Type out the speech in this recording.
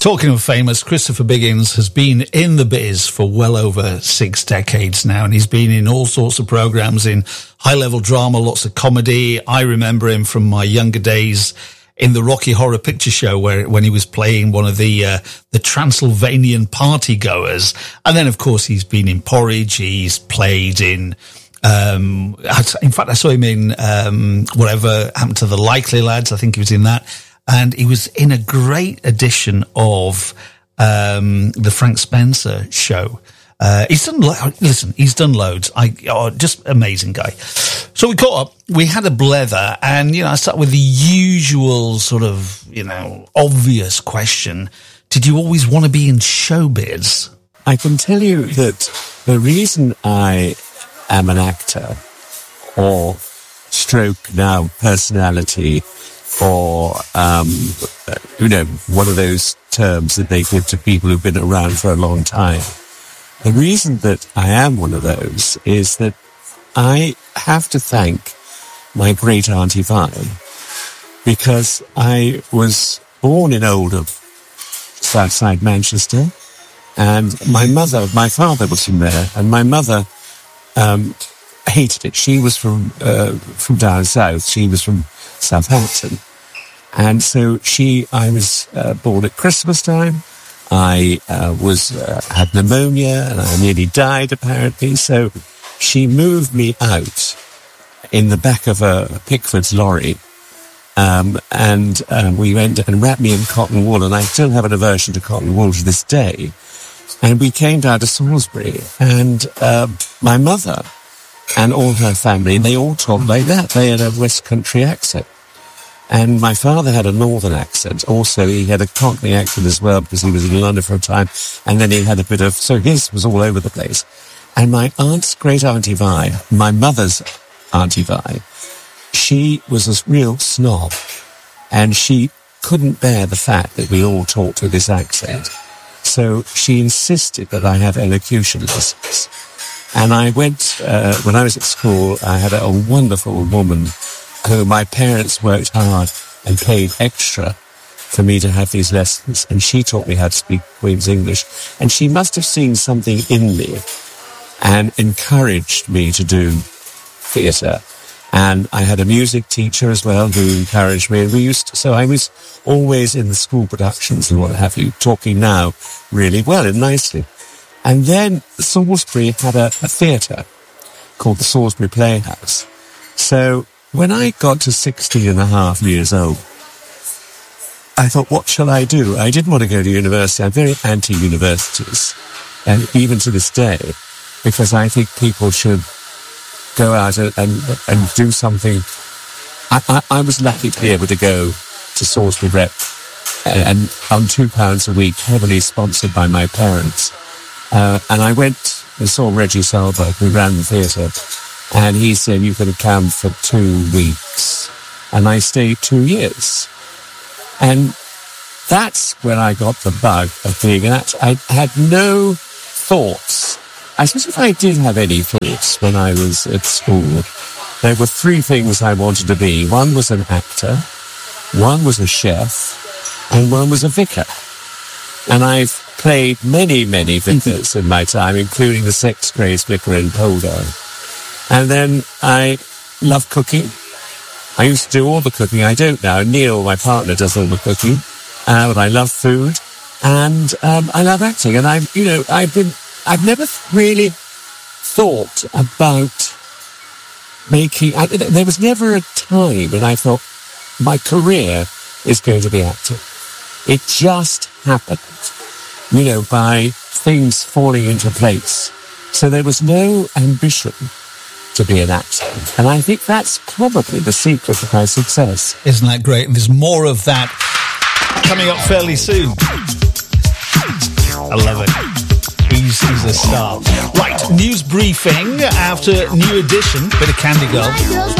Talking of famous, Christopher Biggins has been in the biz for well over 6 decades now, and he's been in all sorts of programs, in high-level drama, lots of comedy. I remember him from my younger days in the Rocky Horror Picture Show, when he was playing one of the Transylvanian partygoers. And then, of course, he's been in Porridge. He's played in... in fact, I saw him in Whatever Happened to the Likely Lads. I think he was in that. And he was in a great edition of the Frank Spencer show. He's done loads. Just amazing guy. So we caught up. We had a blether, and I start with the usual sort of obvious question: did you always want to be in showbiz? I can tell you that the reason I am an actor, or stroke now personality, or one of those terms that they give to people who've been around for a long time. The reason that I am one of those is that I have to thank my great Auntie Vi, because I was born in Oldham, Southside Manchester, and my father was from there, and my mother hated it. She was from down south. She was from Southampton. And so I was born at Christmas time. I had pneumonia and I nearly died, apparently. So she moved me out in the back of a Pickford's lorry. And we went and wrapped me in cotton wool. And I still have an aversion to cotton wool to this day. And we came down to Salisbury, and my mother and all her family, they all talked like that. They had a West Country accent. And my father had a northern accent. Also, he had a Cockney accent as well, because he was in London for a time. And then he had so his was all over the place. And my great Auntie Vi, my mother's Auntie Vi, she was a real snob. And she couldn't bear the fact that we all talked with this accent. So she insisted that I have elocution lessons. And I went, when I was at school, I had a wonderful woman who my parents worked hard and paid extra for me to have these lessons. And she taught me how to speak Queen's English. And she must have seen something in me and encouraged me to do theatre. And I had a music teacher as well who encouraged me. And so I was always in the school productions and what have you, talking now really well and nicely. And then Salisbury had a theatre called the Salisbury Playhouse. So when I got to 16 and a half years old, I thought, what shall I do? I didn't want to go to university. I'm very anti-universities, and even to this day, because I think people should go out and do something. I was lucky to be able to go to Salisbury Rep and on £2 a week, heavily sponsored by my parents. And I went and saw Reggie Salberg, who ran the theatre, and he said, you can come for 2 weeks. And I stayed 2 years. And that's when I got the bug of being an actor. I had no thoughts. I suppose if I did have any thoughts when I was at school, there were 3 things I wanted to be. One was an actor, one was a chef, and one was a vicar. And I've played many, many vicars in my time, including the Sex Grace Vicar in Poldo. And then I love cooking. I used to do all the cooking. I don't now. Neil, my partner, does all the cooking. But I love food, and I love acting. And I've never really thought about there was never a time when I thought my career is going to be acting. It just happened, by things falling into place. So there was no ambition to be an actor. And I think that's probably the secret of my success. Isn't that great? And there's more of that coming up fairly soon. I love it. He's a star. Right, news briefing after New Edition, bit of Candy Girl.